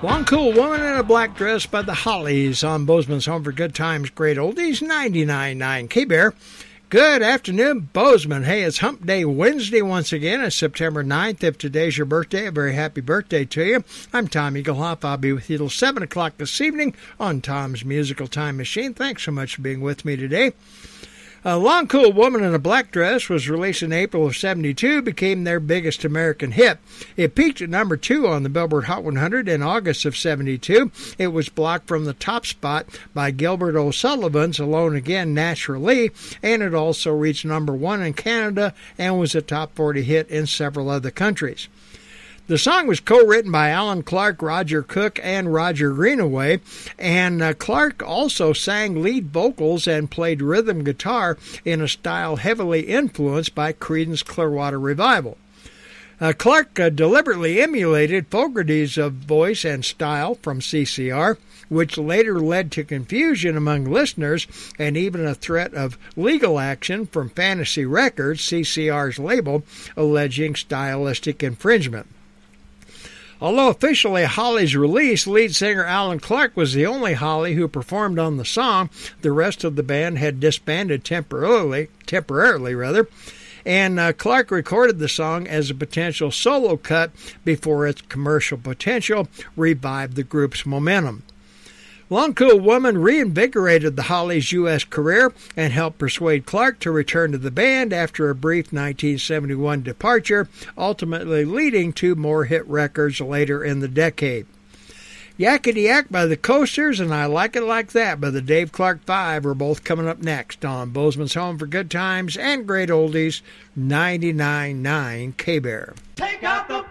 One Cool Woman in a Black Dress by the Hollies on Bozeman's Home for Good Times, Great Oldies, 99.9 K-Bear. Good afternoon, Bozeman. Hey, it's Hump Day Wednesday once again. It's September 9th. If today's your birthday, a very happy birthday to you. I'm Tom Eaglehoff. I'll be with you till 7 o'clock this evening on Tom's Musical Time Machine. Thanks so much for being with me today. Long Cool Woman in a Black Dress was released in April of 72, became their biggest American hit. It peaked at number 2 on the Billboard Hot 100 in August of 72. It was blocked from the top spot by Gilbert O'Sullivan's Alone Again Naturally, and it also reached number 1 in Canada and was a top 40 hit in several other countries. The song was co-written by Alan Clark, Roger Cook, and Roger Greenaway, and Clark also sang lead vocals and played rhythm guitar in a style heavily influenced by Creedence Clearwater Revival. Clark deliberately emulated Fogerty's voice and style from CCR, which later led to confusion among listeners and even a threat of legal action from Fantasy Records, CCR's label, alleging stylistic infringement. Although officially Holly's release, lead singer Alan Clark was the only Holly who performed on the song. The rest of the band had disbanded temporarily, and Clark recorded the song as a potential solo cut before its commercial potential revived the group's momentum. Long Cool Woman reinvigorated the Hollies' U.S. career and helped persuade Clark to return to the band after a brief 1971 departure, ultimately leading to more hit records later in the decade. Yakety Yak by the Coasters and I Like It Like That by the Dave Clark Five are both coming up next on Bozeman's Home for Good Times and Great Oldies, 99.9 K-Bear. Take out the